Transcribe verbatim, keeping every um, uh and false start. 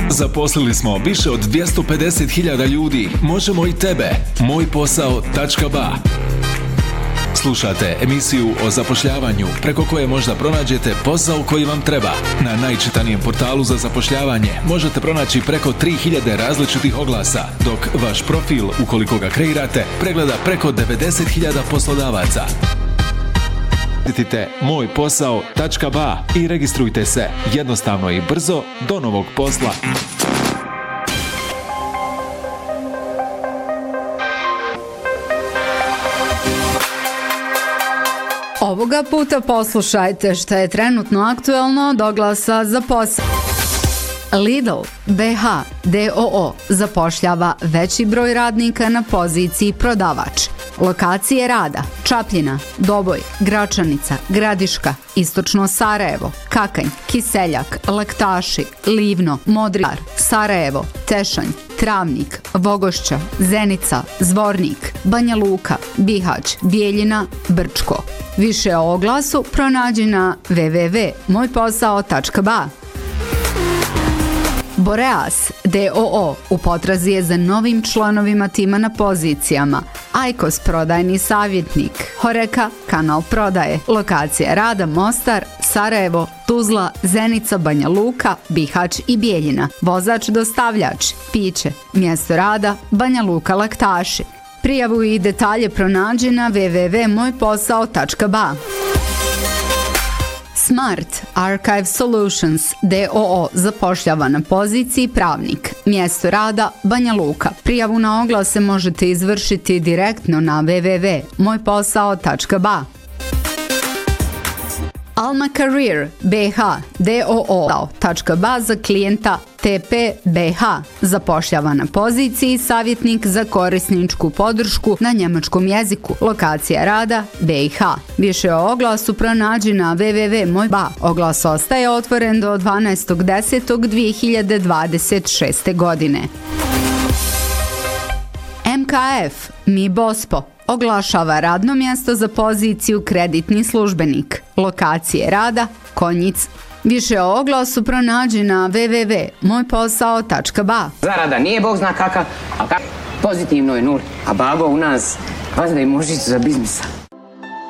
Zaposlili smo više od dvjesto pedeset hiljada ljudi. Možemo i tebe. moj posao tačka ba. Slušate emisiju o zapošljavanju preko koje možda pronađete posao koji vam treba. Na najčitanijem portalu za zapošljavanje možete pronaći preko tri hiljade različitih oglasa, dok vaš profil, ukoliko ga kreirate, pregleda preko devedeset hiljada poslodavaca. Posjetite moj posao tačka ba i registrujte se jednostavno i brzo do novog posla. Ovoga puta poslušajte što je trenutno aktuelno od oglasa za posao. Lidl be ha de o o zapošljava veći broj radnika na poziciji prodavač. Lokacije rada: Čapljina, Doboj, Gračanica, Gradiška, Istočno Sarajevo, Kakanj, Kiseljak, Laktaši, Livno, Modrijar, Sarajevo, Tešanj, Travnik, Vogošća, Zenica, Zvornik, Banja Luka, Bihać, Bijeljina, Brčko. Više o oglasu pronađi na w w w tačka moj posao tačka ba. Boreas de o o u potrazi je za novim članovima tima na pozicijama: Ajkos prodajni savjetnik, Horeka kanal prodaje, lokacija rada: Mostar, Sarajevo, Tuzla, Zenica, Banja Luka, Bihać i Bijeljina, vozač dostavljač, piće, mjesto rada: Banja Luka, Laktaši. Prijavu i detalje pronađi na w w w tačka moj posao tačka ba. Smart Archive Solutions de o o zapošljava na poziciji pravnik, mjesto rada: Banja Luka. Prijavu na oglase možete izvršiti direktno na w w w tačka moj posao tačka ba. Alma Career be ha de o o tačka ba za klijenta te pe be ha zapošljava na poziciji savjetnik za korisničku podršku na njemačkom jeziku, lokacija rada: be i ha. Više o oglasu pronađi na w w w tačka moj posao tačka ba. Oglas ostaje otvoren do dvanaestog desetog dvije hiljade dvadeset šeste. godine. em ka ef Mi Bospo oglašava radno mjesto za poziciju kreditni službenik, lokacije rada: Konjic. Više o oglasu pronađi na w w w tačka moj posao tačka ba. Zarada nije bog zna kaka, a kak pozitivno je nul, a babo u nas vazda i mužić za biznisa.